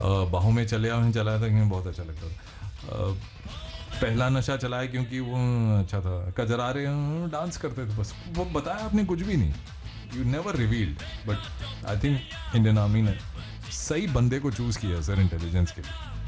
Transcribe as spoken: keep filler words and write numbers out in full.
बाहों में चले आओ चलाया था क्योंकि बहुत अच्छा लगता था। अ, पहला नशा चलाया क्योंकि वो अच्छा था। कजरारे डांस करते थे बस, वो बताया आपने कुछ भी नहीं, you never revealed. But I think Indian army ने सही बंदे को चूज किया सर इंटेलिजेंस के लिए।